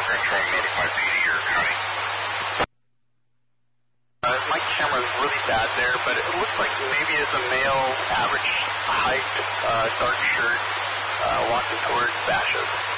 we're going to try to notify PD or county. My camera's really bad there, but it looks like maybe it's a male, average height, dark shirt, walking towards Bashes.